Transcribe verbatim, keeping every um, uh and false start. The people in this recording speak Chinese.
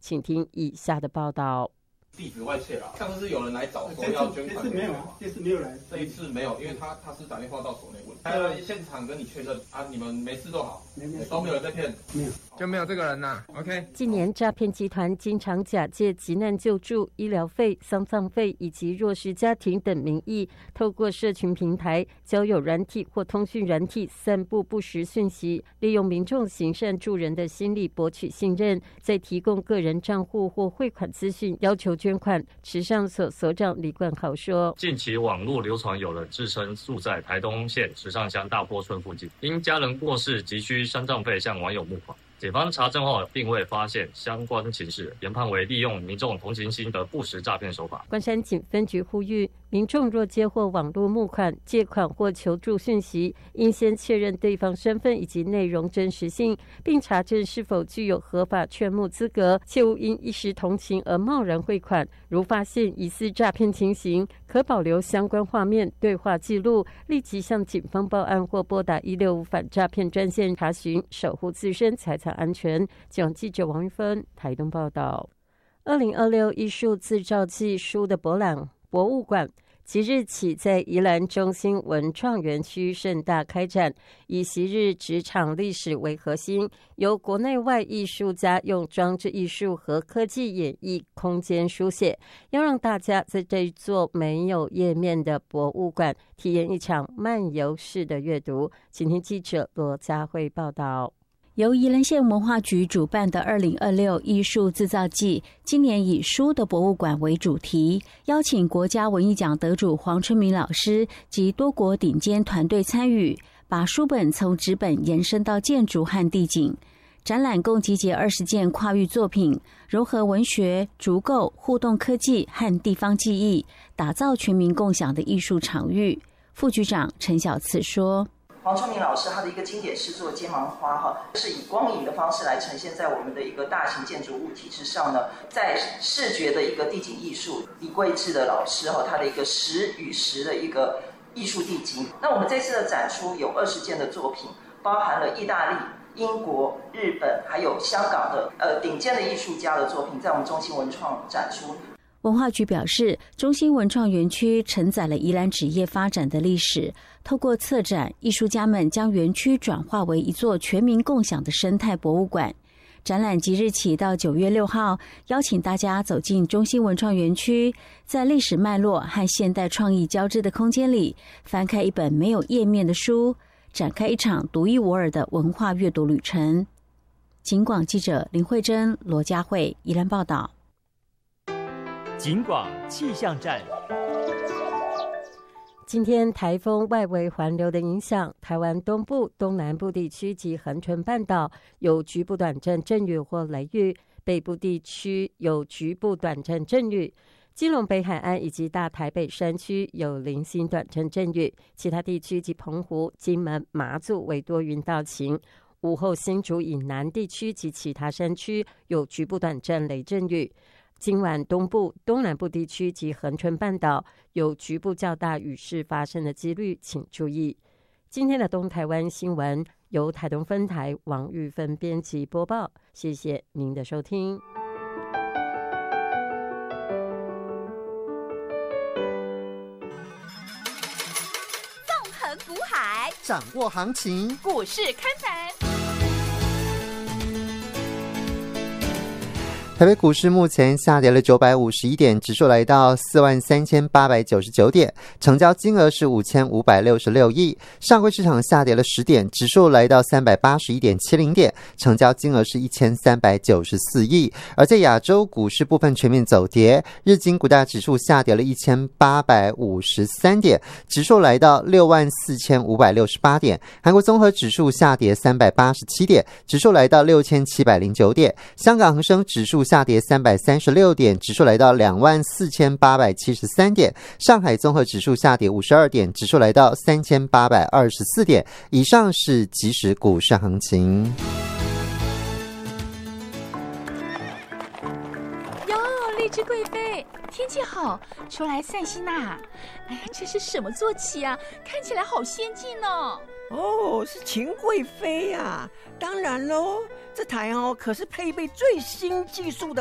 请听以下的报道。 地址外泄了，上次有人来找说要捐款， 这次没有，这次没有来， 这一次没有，因为他他是打电话到所内问，他来现场跟你确认啊，你们没事都好，都没有人在骗， 没有， 就没有这个人呐。OK。 近年诈骗集团经常假借急难救助、医疗费、丧葬费以及弱势家庭等名义，透过社群平台、交友软体或通讯软体散布不实讯息，利用民众行善助人的心理博取信任，再提供个人账户或汇款资讯，要求捐款。池上所所长李冠豪说， 近期网络流传有人自称住在台东县池上乡大坡村附近，因家人过世急需丧葬费向网友募款。警方查证后并未发现相关情事，研判为利用民众同情心的不实诈骗手法。 关山警分局呼吁民众若接获网络募款、借款或求助讯息，应先确认对方身份以及内容真实性，并查证是否具有合法劝募资格，切勿因一时同情而贸然汇款。如发现疑似诈骗情形，可保留相关画面、对话记录，立即向警方报案或拨打一六五反诈骗专线查询，守护自身财产安全。请记者王玉芬台东报道。二零二六艺术自造季书的博览博物馆即日起在宜兰中心文创园区盛大开展，以昔日职场历史为核心，由国内外艺术家用装置艺术和科技演绎空间书写，要让大家在这一座没有页面的博物馆体验一场漫游式的阅读。请听记者罗佳慧报道。 由宜兰县文化局主办的二零二六艺术制造季，今年以书的博物馆为主题，邀请国家文艺奖得主黄春明老师及多国顶尖团队参与，把书本从纸本延伸到建筑和地景。展览共集结二十件跨域作品，融合文学、竹构、互动科技和地方记忆，打造全民共享的艺术场域。副局长陈小慈说， 黄春明老师他的一个经典诗作《街芒花》哈，是以光影的方式来呈现在我们的一个大型建筑物体之上呢。在视觉的一个地景艺术，李桂智的老师哈，他的一个石与石的一个艺术地景。那我们这次的展出有二十件的作品，包含了意大利、英国、日本还有香港的呃顶尖的艺术家的作品，在我们中心文创展出。 文化局表示，中心文创园区承载了宜兰纸业发展的历史，透过策展，艺术家们将园区转化为一座全民共享的生态博物馆。展览即日起到九月六号，邀请大家走进中心文创园区，在历史脉络和现代创意交织的空间里，翻开一本没有页面的书，展开一场独一无二的文化阅读旅程。警广记者林慧珍、罗佳慧宜兰报道。 警广气象站。 今天台风外围环流的影响，台湾东部、东南部地区及恒春半岛有局部短暂阵雨或雷雨，北部地区有局部短暂阵雨，基隆北海岸以及大台北山区有零星短暂阵雨，其他地区及澎湖、金门、马祖为多云到晴。午后新竹以南地区及其他山区有局部短暂雷阵雨。今晚东部、东南部地区及恒春半岛有局部较大雨势发生的几率，请注意。今天的东台湾新闻由台东分台王玉芬编辑播报，谢谢您的收听。 纵横股海， 掌握行情， 股市看盘。 台北股市目前下跌了九百五十一点，指数来到四万三千八百九十九点，成交金额是五千五百六十六亿。上柜市场下跌了十点，指数来到三百八十一点七零点，成交金额是一千三百九十四亿。而在亚洲股市部分全面走跌，日经股价指数下跌了一千八百五十三点，指数来到六万四千五百六十八点。韩国综合指数下跌三百八十七点，指数来到六千七百零九点。香港恒生指数下跌三百三十六点，指数来到两万四千八百七十三点。上海综合指数下跌五十二点，指数来到三千八百二十四点。以上是即时股市行情。 哟，荔枝贵妃，天气好，出来散心呐。哎呀，这是什么坐骑啊？看起来好先进哦。 哦，是秦贵妃呀、啊，当然喽，这台哦可是配备最新技术的